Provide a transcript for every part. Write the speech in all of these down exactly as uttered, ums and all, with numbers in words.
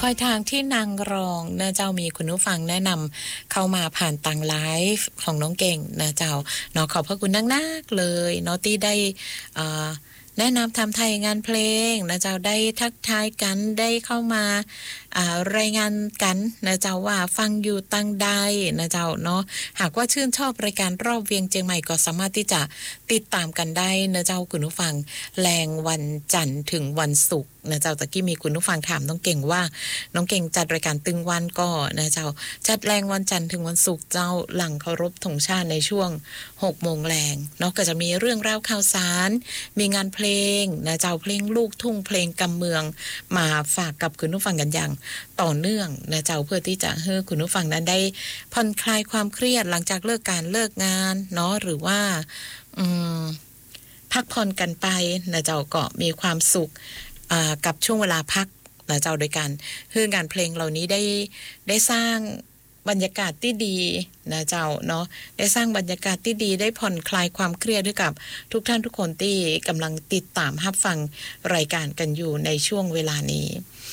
คอยทางที่นางรองนะเจ้ามีคุณผู้ฟังแนะนำเข้ามาผ่านตังไลฟ์ของน้องเก่งนะเจ้าเนาะขอบพระคุณนักๆเลยเนาะที่ได้อ่าแนะนำทำไทยงานเพลงนะเจ้าได้ทักทายกันได้เข้ามารายงานกันนะเจ้าว่าฟังอยู่ตั้งใดนะเจ้าเนาะหากว่าชื่นชอบรายการรอบเวียงเจียงใหม่ก็สามารถที่จะติดตามกันได้นะเจ้าคุณผู้ฟังแรงวันจันทร์ถึงวันศุกร์นะเจ้าตะกี้มีคุณผู้ฟังถามน้องเก่งว่าน้องเก่งจัดรายการตึงวันก็นะเจ้าจัดแรงวันจันทร์ถึงวันศุกร์เจ้าหลังเคารพธงชาติในช่วงหกโมงแรงเนาะก็จะมีเรื่องราวข่าวสารมีงานเพลงนะเจ้าเพลงลูกทุ่งเพลงกำเมืองมาฝากกับคุณผู้ฟังกันอย่างต่อเนื่องนะเจ้าเพื่อที่จะให้คุณผู้ฟังนั้นได้ผ่อนคลายความเครียดหลังจากเลิกการเลิกงานเนาะหรือว่าอืมพักผ่อนกันไปนะเจ้าก็มีความสุขกับช่วงเวลาพักนะเจ้าโดยการคืองานเพลงเหล่านี้ได้ได้สร้างบรรยากาศที่ดีนะเจ้าเนาะได้สร้างบรรยากาศที่ดีได้ผ่อนคลายความเครียดให้กับทุกท่านทุกคนที่กำลังติดตามรับฟังรายการกันอยู่ในช่วงเวลานี้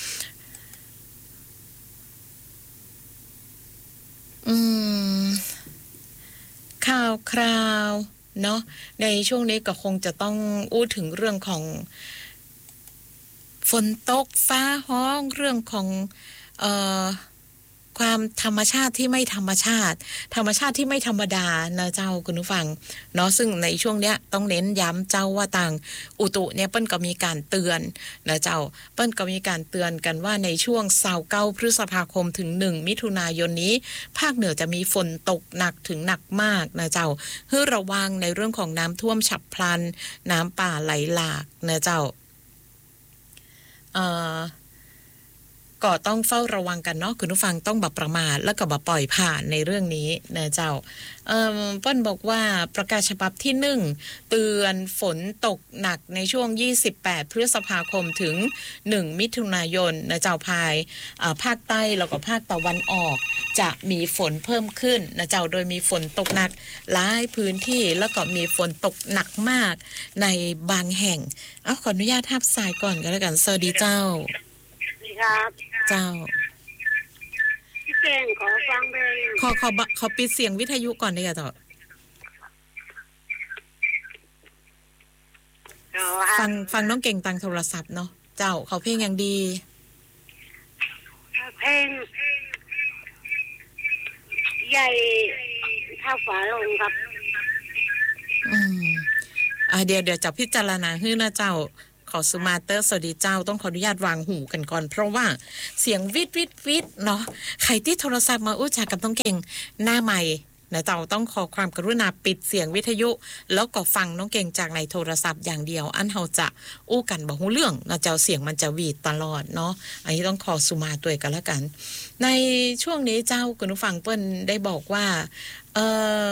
อืมข่าวคราวเนาะในช่วงนี้ก็คงจะต้องอู้ถึงเรื่องของฝนตกฟ้าห้องเรื่องของเอ่อความธรรมชาติที่ไม่ธรรมชาติธรรมชาติที่ไม่ธรรมดานะเจ้าคุณผู้ฟังเนาะซึ่งในช่วงเนี้ยต้องเน้นย้ำเจ้าว่าต่างอุตุเนี่ยเปิ้นก็มีการเตือนนะเจ้าเปิ้นก็มีการเตือนกันว่าในช่วงยี่สิบเก้าพฤษภาคมถึงหนึ่งมิถุนายนนี้ภาคเหนือจะมีฝนตกหนักถึงหนักมากนะเจ้าให้ระวังในเรื่องของน้ำท่วมฉับพลันน้ำป่าไหลหลากนะเจ้าเอ่อก็ต้องเฝ้าระวังกันเนาะคุณผู้ฟังต้องแบบประมาทแล้วก็แบบปล่อยผ่านในเรื่องนี้นะเจ้าเอ่อเปิ้นบอกว่าประกาศฉบับที่หนึ่งเตือนฝนตกหนักในช่วงยี่สิบแปดพฤษภาคมถึงหนึ่งมิถุนายนนะเจ้าภายอ่าภาคใต้แล้วก็ภาคตะวันออกจะมีฝนเพิ่มขึ้นนะเจ้าโดยมีฝนตกหนักหลายพื้นที่แล้วก็มีฝนตกหนักมากในบางแห่งเอาขออนุญาตทับสายก่อนกันแล้วกันสวัสดีเจ้าครับเจ้าพี่เก่งขอฟังเพลงขอขอขอปิดเสียงวิทยุก่อนได้ค่ะต่อฟังฟังน้องเก่งตังโทรศัพท์เนาะเจ้าเขาเพลงอย่างดีเพลงใหญ่เท่าฝาโลงครับอืมอ่าเดี๋ยวเดี๋ยวจะพิจารณาให้นะเจ้าขอสุมาเตอร์สวัสดีเจ้าต้องขออนุญาตวางหูกันก่อนเพราะว่าเสียงวิดวิดวิดเนาะใครที่โทรศัพท์มาอู้จากับน้องเก่งหน้าใหม่นะเจ้าต้องขอความกรุณาปิดเสียงวิทยุแล้วก็ฟังน้องเก่งจากในโทรศัพท์อย่างเดียวอันเฮาจะอู้กันบ่ฮู้เรื่องนะเจ้าเสียงมันจะวีดตลอดเนาะอันนี้ต้องขอสุมาตัวกันแล้วกันในช่วงนี้เจ้าคุณผู้ฟังเปิ้นได้บอกว่าเอ่อ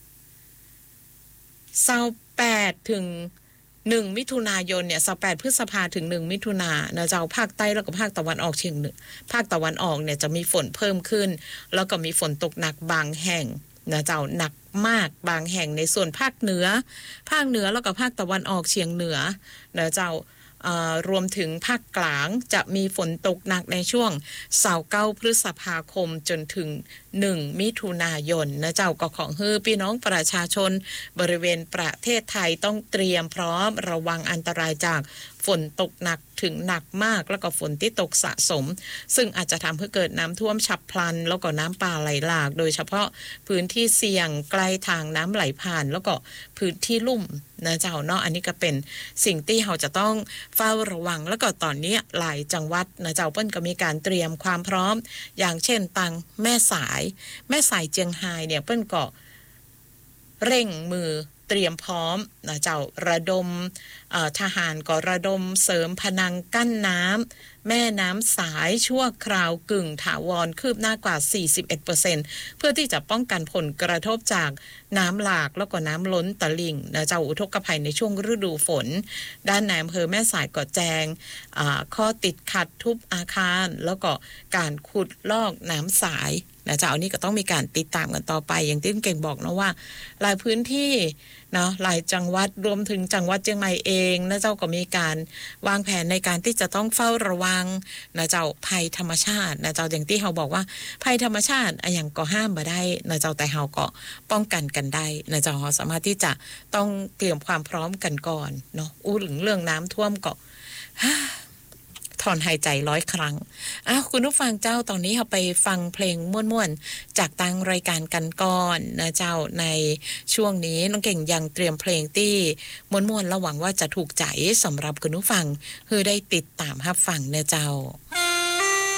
ยี่สิบแปดถึงหนึ่งมิถุนายนเนี่ยยี่สิบแปดพฤษภาถึงหนึ่งมิถุนายนนะเจ้าภาคใต้แล้วก็ภาคตะวันออกเฉียงเหนือภาคตะวันออกเนี่ยจะมีฝนเพิ่มขึ้นแล้วก็มีฝนตกหนักบางแห่งนะเจ้าหนักมากบางแห่งในส่วนภาคเหนือภาคเหนือแล้วก็ภาคตะวันออกเฉียงเหนือนะเจ้ารวมถึงภาคกลางจะมีฝนตกหนักในช่วงยี่สิบเก้าพฤษภาคมจนถึงหนึ่งมิถุนายนนะเจ้าก็ของฮือพี่น้องประชาชนบริเวณประเทศไทยต้องเตรียมพร้อมระวังอันตรายจากฝนตกหนักถึงหนักมากแล้วก็ฝนที่ตกสะสมซึ่งอาจจะทำให้เกิดน้ำท่วมฉับพลันแล้วก็น้ำป่าไหลหลากโดยเฉพาะพื้นที่เสี่ยงใกล้ทางน้ำไหลผ่านแล้วก็พื้นที่ลุ่มนะเจ้าเนาะอันนี้ก็เป็นสิ่งที่เราจะต้องเฝ้าระวังแล้วก็ตอนนี้หลายจังหวัดนะเจ้าเปิ้นก็มีการเตรียมความพร้อมอย่างเช่นตังแม่สายแม่สายเจียงไฮ้เนี่ยเปิ้นก็เร่งมือเตรียมพร้อมนะเจ้าระดมทหารก็ระดมเสริมพนังกั้นน้ำแม่น้ำสายชั่วคราวกึ่งถาวรคืบหน้ากว่า สี่สิบเอ็ดเปอร์เซ็นต์ เพื่อที่จะป้องกันผลกระทบจากน้ำหลากแล้วก็น้ำล้นตลิ่งนะเจ้าอุทกภัยในช่วงฤดูฝนด้านนายอำเภอแม่สายก็แจงข้อติดขัดทุบอาคารแล้วก็การขุดลอกน้ำสายนะเจ้าอันนี้ก็ต้องมีการติดตามกันต่อไปอย่างที่เก่งบอกนะว่าหลายพื้นที่เนาะหลายจังหวัดรวมถึงจังหวัดเชียงใหม่เองนะเจ้าก็มีการวางแผนในการที่จะต้องเฝ้าระวังนะเจ้าภัยธรรมชาตินะเจ้าอย่างที่เขาบอกว่าภัยธรรมชาติอย่างก็ห้ามมาได้นะเจ้าแต่เขาก็ป้องกันกันได้นะเจ้าเราสามารถที่จะต้องเตรียมความพร้อมกันก่อนเนาะอู้ถึงเรื่องน้ำท่วมก็ถอนหายใจร้อยครั้งอ้าวคุณผู้ฟังเจ้าตอนนี้เราไปฟังเพลงม่วนๆจากทางรายการกันก่อนนะเจ้าในช่วงนี้น้องเก่งยังเตรียมเพลงที่ม่วนๆและหวังว่าจะถูกใจสำหรับคุณผู้ฟังคือได้ติดตามรับฟังนะเจ้า